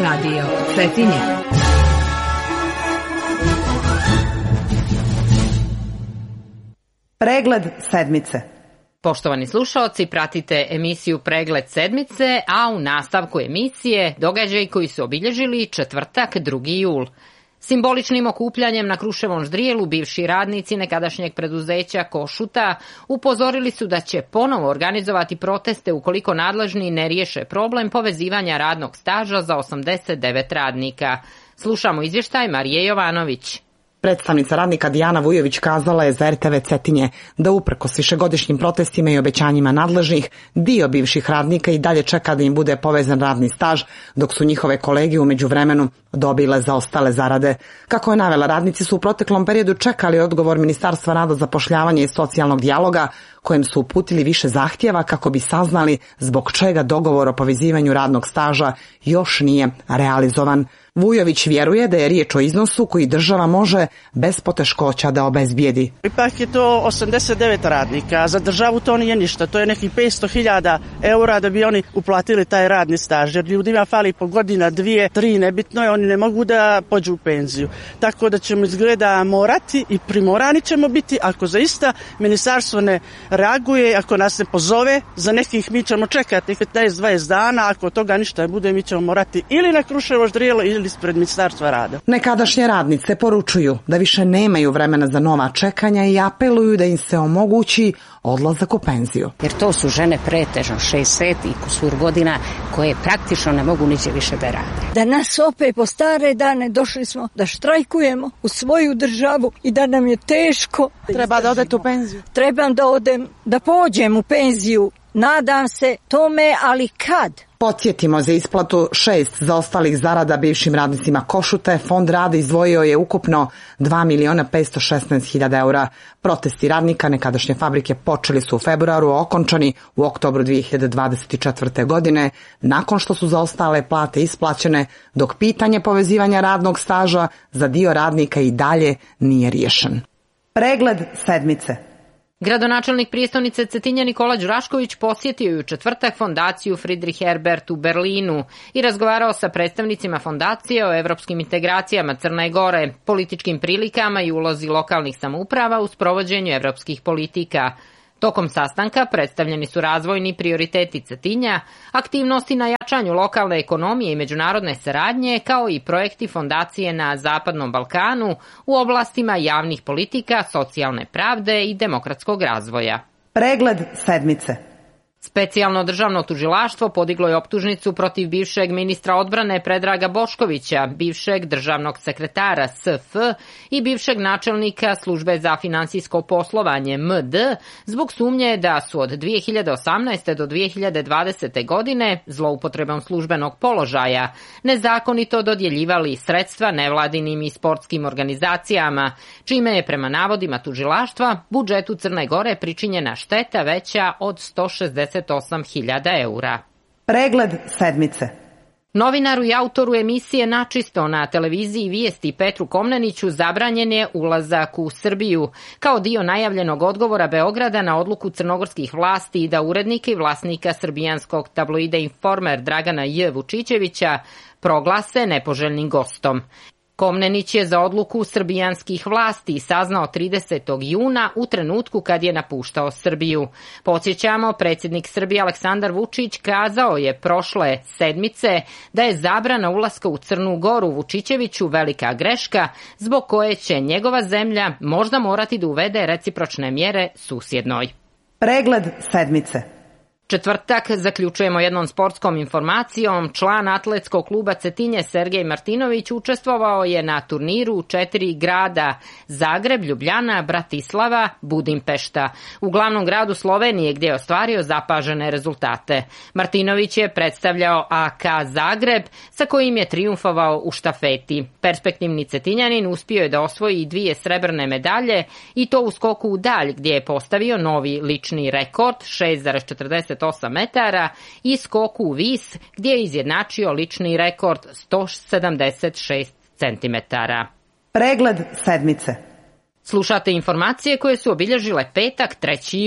Radio Cetinje. Pregled sedmice. Poštovani slušaoci, pratite emisiju Pregled sedmice, a u nastavku emisije događaji koji su obilježili četvrtak 2. jul. Simboličnim okupljanjem na Kruševom ždrijelu bivši radnici nekadašnjeg preduzeća Košuta upozorili su da će ponovo organizovati proteste ukoliko nadležni ne riješe problem povezivanja radnog staža za 89 radnika. Slušamo izvještaj Marije Jovanović. Predstavnica radnika Dijana Vujović kazala je za RTV Cetinje da uprkos višegodišnjim protestima i obećanjima nadležnih, dio bivših radnika i dalje čeka da im bude povezan radni staž, dok su njihove kolege u međuvremenu dobile zaostale zarade. Kako je navela, radnici su u proteklom periodu čekali odgovor Ministarstva rada, zapošljavanja i socijalnog dijaloga, kojem su uputili više zahtjeva kako bi saznali zbog čega dogovor o povezivanju radnog staža još nije realizovan. Vujović vjeruje da je riječ o iznosu koji država može bez poteškoća da obezbijedi. Ipak je to 89 radnika, a za državu to nije ništa. To je nekih 500.000 eura da bi oni uplatili taj radni staž. Jer ljudima fali po godina, 2, 3, nebitno je, oni ne mogu da pođu u penziju. Tako da ćemo izgleda morati i primorani ćemo biti ako zaista ministarstvo ne reaguje, ako nas ne pozove, za nekih mi ćemo čekati 15-20 dana, ako toga ništa ne bude, mi ćemo morati ili na Kruševo ždrijelo ili ispred Ministarstva rada. Nekadašnje radnice poručuju da više nemaju vremena za nova čekanja i apeluju da im se omogući odlazak u penziju. Jer to su žene pretežno 60 i kusur godina koje praktično ne mogu niđe više da rade. Da nas opet po stare dane došli smo da štrajkujemo u svoju državu i da nam je teško. Treba da odete u penziju? Trebam da odem, da pođem u penziju. Nadam se tome, ali kad? Podsjetimo, za isplatu 6 zaostalih zarada bivšim radnicima Košute, Fond rada izdvojio je ukupno 2.516.000 eura. Protesti radnika nekadašnje fabrike počeli su u februaru, a okončani u oktobru 2024. godine, nakon što su zaostale plate isplaćene, dok pitanje povezivanja radnog staža za dio radnika i dalje nije riješen. Pregled sedmice. Gradonačelnik prijestolnice Cetinja Nikola Đurašković posjetio je u četvrtak fondaciju Friedrich Ebert u Berlinu i razgovarao sa predstavnicima fondacije o evropskim integracijama Crne Gore, političkim prilikama i ulozi lokalnih samouprava u sprovođenju evropskih politika. Tokom sastanka predstavljeni su razvojni prioriteti Cetinja, aktivnosti na jačanju lokalne ekonomije i međunarodne saradnje, kao i projekti fondacije na Zapadnom Balkanu u oblastima javnih politika, socijalne pravde i demokratskog razvoja. Pregled sedmice. Specijalno državno tužilaštvo podiglo je optužnicu protiv bivšeg ministra odbrane Predraga Boškovića, bivšeg državnog sekretara SF i bivšeg načelnika službe za finansijsko poslovanje MD zbog sumnje da su od 2018. do 2020. godine zloupotrebom službenog položaja nezakonito dodjeljivali sredstva nevladinim i sportskim organizacijama, čime je prema navodima tužilaštva budžetu Crne Gore pričinjena šteta veća od 168.000 eura. Pregled sedmice. Novinaru i autoru emisije Načisto na televiziji Vijesti Petru Komneniću zabranjen je ulazak u Srbiju, kao dio najavljenog odgovora Beograda na odluku crnogorskih vlasti da urednika i vlasnika srbijanskog tabloida Informer Dragana J. Vučićevića proglase nepoželjnim gostom. Komnenić je za odluku srbijanskih vlasti saznao 30. juna u trenutku kad je napuštao Srbiju. Podsjećamo, predsjednik Srbije Aleksandar Vučić kazao je prošle sedmice da je zabrana ulaska u Crnu Goru Vučićeviću velika greška zbog koje će njegova zemlja možda morati da uvede recipročne mjere susjednoj. Pregled sedmice. Četvrtak zaključujemo jednom sportskom informacijom. Član atletskog kluba Cetinje Sergej Martinović učestvovao je na turniru u 4 grada: Zagreb, Ljubljana, Bratislava, Budimpešta, u glavnom gradu Slovenije gdje je ostvario zapažene rezultate. Martinović je predstavljao AK Zagreb sa kojim je trijumfovao u štafeti. Perspektivni Cetinjanin uspio je da osvoji 2 srebrne medalje i to u skoku u dalj gdje je postavio novi lični rekord 6,48 metara i skoku u vis gdje je izjednačio lični rekord 176 centimetara. Pregled sedmice. Slušate informacije koje su obilježile petak 3. jul.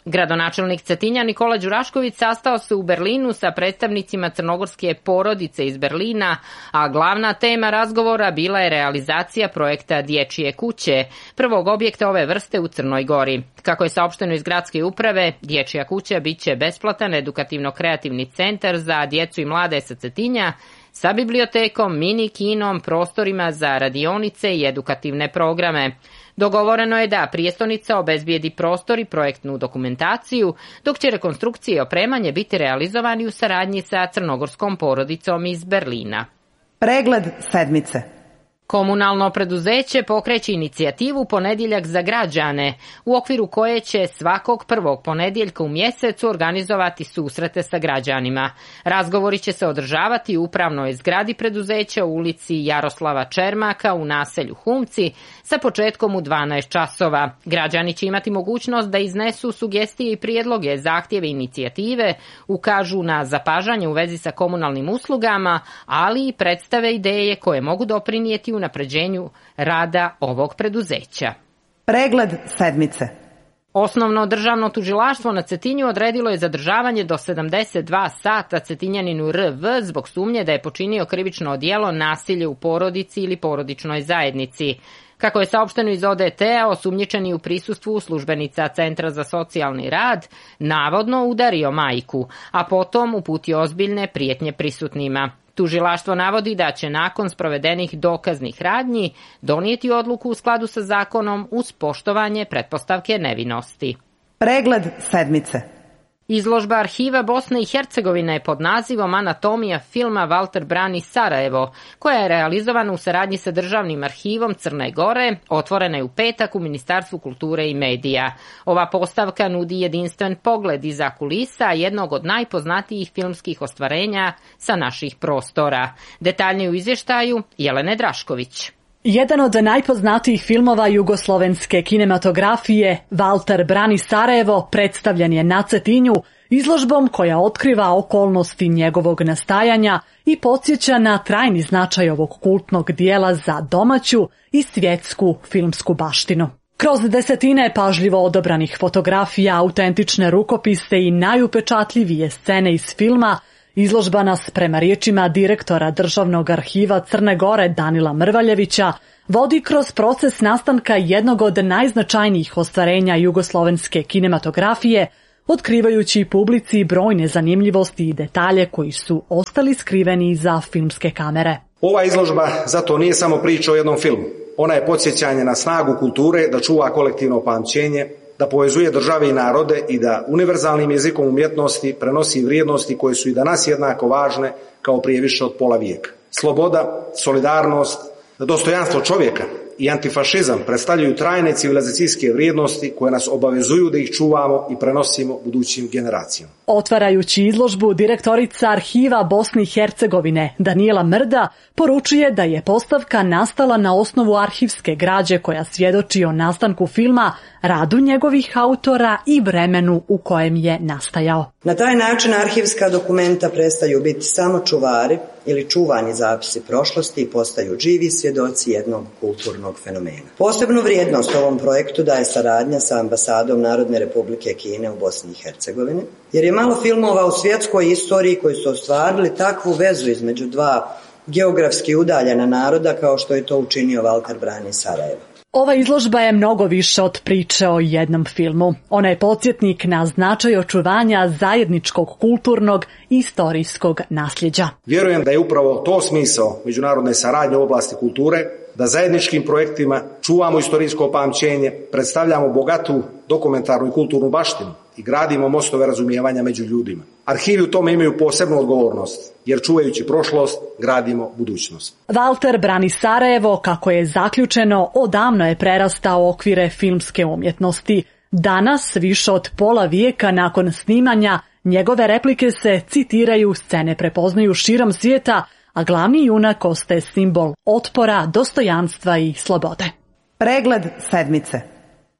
Gradonačelnik Cetinja Nikola Đurašković sastao se u Berlinu sa predstavnicima crnogorske porodice iz Berlina, a glavna tema razgovora bila je realizacija projekta Dječje kuće, prvog objekta ove vrste u Crnoj Gori. Kako je saopšteno iz gradske uprave, Dječja kuća biće besplatan edukativno-kreativni centar za djecu i mlade sa Cetinja, sa bibliotekom, mini kinom, prostorima za radionice i edukativne programe. Dogovoreno je da prijestonica obezbijedi prostor i projektnu dokumentaciju, dok će rekonstrukcija i opremanje biti realizovani u saradnji sa crnogorskom porodicom iz Berlina. Pregled sedmice. Komunalno preduzeće pokreće inicijativu Ponedjeljak za građane, u okviru koje će svakog prvog ponedjeljka u mjesecu organizovati susrete sa građanima. Razgovori će se održavati u upravnoj zgradi preduzeća u ulici Jaroslava Čermaka u naselju Humci sa početkom u 12 časova. Građani će imati mogućnost da iznesu sugestije i prijedloge, zahtjeve inicijative, ukažu na zapažanje u vezi sa komunalnim uslugama, ali i predstave ideje koje mogu doprinijeti unapređenju rada ovog preduzeća. Pregled sedmice. Osnovno državno tužilaštvo na Cetinju odredilo je zadržavanje do 72 sata Cetinjaninu RV zbog sumnje da je počinio krivično djelo nasilje u porodici ili porodičnoj zajednici. Kako je saopšteno iz ODT-a, osumnjičeni u prisustvu službenica Centra za socijalni rad navodno udario majku, a potom uputio ozbiljne prijetnje prisutnima. Tužilaštvo navodi da će nakon sprovedenih dokaznih radnji donijeti odluku u skladu sa zakonom uz poštovanje pretpostavke nevinosti. Pregled sedmice. Izložba arhiva Bosne i Hercegovine pod nazivom Anatomija filma Walter Brani Sarajevo, koja je realizovana u saradnji sa Državnim arhivom Crne Gore, otvorena je u petak u Ministarstvu kulture i medija. Ova postavka nudi jedinstven pogled iza kulisa jednog od najpoznatijih filmskih ostvarenja sa naših prostora. Detaljnije u izvještaju Jelene Drašković. Jedan od najpoznatijih filmova jugoslovenske kinematografije, Walter Brani Sarajevo, predstavljen je na Cetinju izložbom koja otkriva okolnosti njegovog nastajanja i podsjeća na trajni značaj ovog kultnog dijela za domaću i svjetsku filmsku baštinu. Kroz desetine pažljivo odabranih fotografija, autentične rukopise i najupečatljivije scene iz filma, izložba nas, prema riječima direktora Državnog arhiva Crne Gore Danila Mrvaljevića, vodi kroz proces nastanka jednog od najznačajnijih ostvarenja jugoslovenske kinematografije, otkrivajući publici brojne zanimljivosti i detalje koji su ostali skriveni iza filmske kamere. Ova izložba zato nije samo priča o jednom filmu. Ona je podsjećanje na snagu kulture da čuva kolektivno pamćenje, da povezuje države i narode i da univerzalnim jezikom umjetnosti prenosi vrijednosti koje su i danas jednako važne kao prije više od pola vijeka. Sloboda, solidarnost, dostojanstvo čovjeka i antifašizam predstavljaju trajne civilizacijske vrijednosti koje nas obavezuju da ih čuvamo i prenosimo budućim generacijama. Otvarajući izložbu, direktorica arhiva Bosne i Hercegovine Danijela Mrda poručuje da je postavka nastala na osnovu arhivske građe koja svjedoči o nastanku filma, radu njegovih autora i vremenu u kojem je nastajao. Na taj način arhivska dokumenta prestaju biti samo čuvari ili čuvani zapisi prošlosti i postaju živi svjedoci jednog kulturnog fenomena. Posebnu vrijednost ovom projektu daje saradnja sa ambasadom Narodne Republike Kine u Bosni i Hercegovini, jer je malo filmova u svjetskoj istoriji koji su ostvarili takvu vezu između dva geografski udaljena naroda kao što je to učinio Walter Brani Sarajevo. Ova izložba je mnogo više od priče o jednom filmu. Ona je podsjetnik na značaj očuvanja zajedničkog kulturnog i istorijskog nasljeđa. Vjerujem da je upravo to smisao međunarodne saradnje u oblasti kulture, da zajedničkim projektima čuvamo istorijsko pamćenje, predstavljamo bogatu dokumentarnu i kulturnu baštinu i gradimo mostove razumijevanja među ljudima. Arhivi u tome imaju posebnu odgovornost, jer čuvajući prošlost, gradimo budućnost. Walter Brani Sarajevo, kako je zaključeno, odavno je prerastao okvire filmske umjetnosti. Danas, više od pola vijeka nakon snimanja, njegove replike se citiraju, scene prepoznaju širom svijeta, a glavni junak ostaje simbol otpora, dostojanstva i slobode. Pregled sedmice.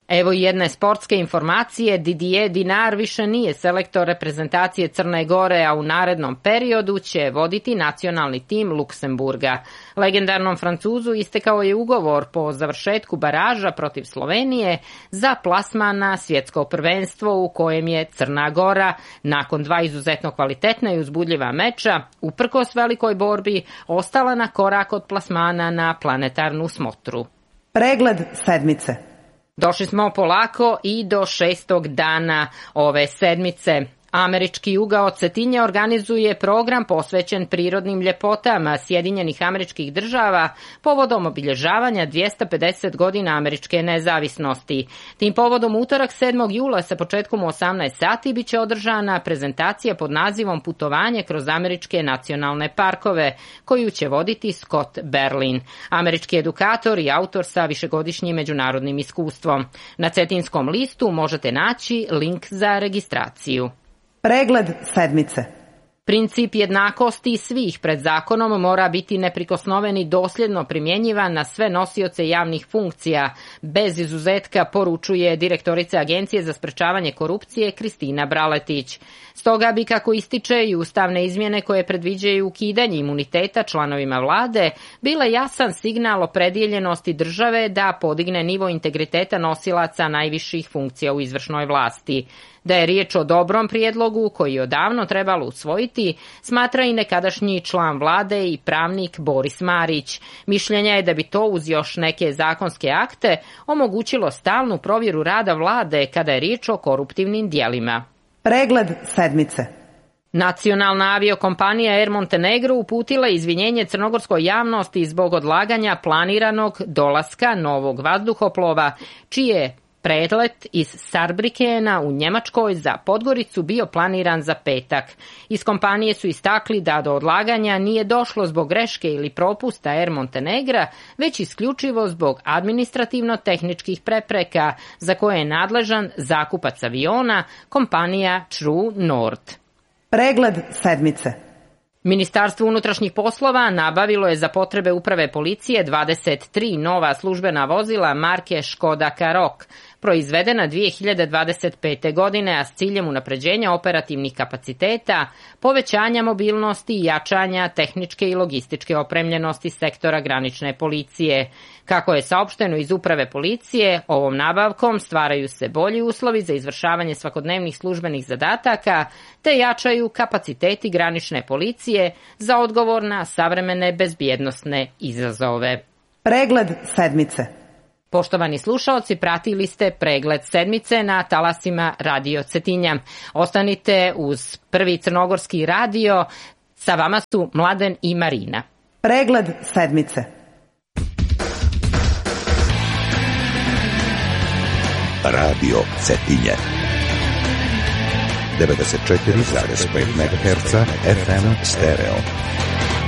Evo i jedne sportske informacije. Didier Dinar više nije selektor reprezentacije Crne Gore, a u narednom periodu će voditi nacionalni tim Luksemburga. Legendarnom Francuzu istekao je ugovor po završetku baraža protiv Slovenije za plasman na svjetsko prvenstvo u kojem je Crna Gora nakon 2 izuzetno kvalitetna i uzbudljiva meča, uprkos velikoj borbi, ostala na korak od plasmana na planetarnu smotru. Pregled sedmice. Došli smo polako i do 6. dana ove sedmice. Američki ugao Cetinje organizuje program posvećen prirodnim ljepotama Sjedinjenih Američkih Država povodom obilježavanja 250 godina američke nezavisnosti. Tim povodom utorak 7. jula sa početkom u 18 sati biće održana prezentacija pod nazivom Putovanje kroz američke nacionalne parkove, koju će voditi Scott Berlin, američki edukator i autor sa višegodišnjim međunarodnim iskustvom. Na Cetinskom listu možete naći link za registraciju. Pregled sedmice. Princip jednakosti svih pred zakonom mora biti neprikosnoven i dosljedno primjenjivan na sve nosioce javnih funkcija, bez izuzetka, poručuje direktorica Agencije za sprečavanje korupcije Kristina Braletić. Stoga bi, kako ističe, i ustavne izmjene koje predviđaju ukidanje imuniteta članovima vlade bile jasan signal opredjeljenosti države da podigne nivo integriteta nosilaca najviših funkcija u izvršnoj vlasti. Da je riječ o dobrom prijedlogu koji je odavno trebalo usvojiti, smatra i nekadašnji član vlade i pravnik Boris Marić. Mišljenja je da bi to uz još neke zakonske akte omogućilo stalnu provjeru rada vlade kada je riječ o koruptivnim djelima. Pregled sedmice. Nacionalna aviokompanija Air Montenegro uputila izvinjenje crnogorskoj javnosti zbog odlaganja planiranog dolaska novog vazduhoplova, čije prelet iz Sarbrikena u Njemačkoj za Podgoricu bio planiran za petak. Iz kompanije su istakli da do odlaganja nije došlo zbog greške ili propusta Air Montenegra, već isključivo zbog administrativno-tehničkih prepreka za koje je nadležan zakupac aviona, kompanija True Nord. Pregled sedmice. Ministarstvo unutrašnjih poslova nabavilo je za potrebe uprave policije 23 nova službena vozila marke Škoda Karoq, proizvedena 2025. godine, a s ciljem unapređenja operativnih kapaciteta, povećanja mobilnosti i jačanja tehničke i logističke opremljenosti sektora granične policije. Kako je saopšteno iz uprave policije, ovom nabavkom stvaraju se bolji uslovi za izvršavanje svakodnevnih službenih zadataka, te jačaju kapaciteti granične policije za odgovor na savremene bezbjednosne izazove. Pregled sedmice. Poštovani slušaoci, pratili ste pregled sedmice na talasima Radio Cetinja. Ostanite uz Prvi crnogorski radio. Sa vama su Mladen i Marina. Pregled sedmice. Radio Cetinje 94,5 MHz FM stereo.